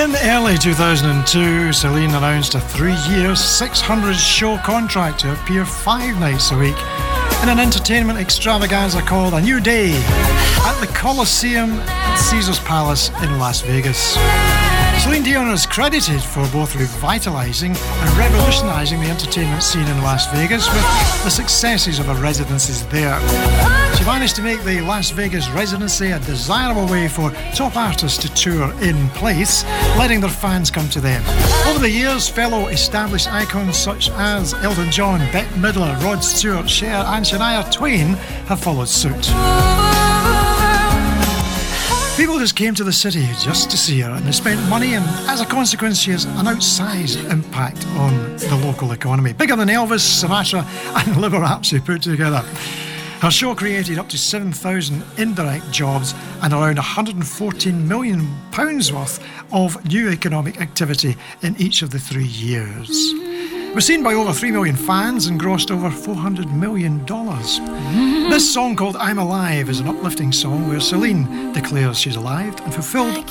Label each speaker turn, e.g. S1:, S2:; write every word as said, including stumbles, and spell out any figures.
S1: In early two thousand two, Celine announced a three-year, six hundred show contract to appear five nights a week in an entertainment extravaganza called A New Day at the Coliseum at Caesars Palace in Las Vegas. Celine Dion is credited for both revitalising and revolutionising the entertainment scene in Las Vegas with the successes of her residencies there. She managed to make the Las Vegas residency a desirable way for top artists to tour in place, letting their fans come to them. Over the years, fellow established icons such as Elton John, Bette Midler, Rod Stewart, Cher and Shania Twain have followed suit. People just came to the city just to see her, and they spent money, and as a consequence she has an outsized impact on the local economy, bigger than Elvis, Sinatra and Liberace put together. Her show created up to seven thousand indirect jobs and around one hundred fourteen million pounds worth of new economic activity in each of the three years. It was seen by over three million fans and grossed over four hundred million dollars. This song called I'm Alive is an uplifting song where Celine declares she's alive and fulfilled